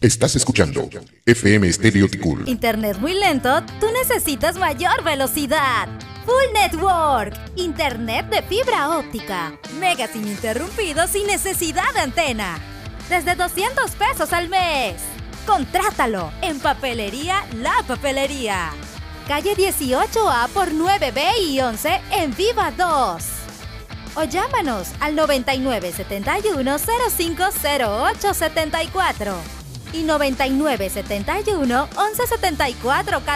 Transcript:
Estás escuchando FM Estéreo Ticul. Internet muy lento, tú necesitas mayor velocidad. Full Network, internet de fibra óptica, megas ininterrumpidos sin necesidad de antena. Desde 200 pesos al mes. Contrátalo en Papelería La Papelería. Calle 18A por 9B y 11 en Viva 2. O llámanos al 9971-050874 y 9971-1174-14.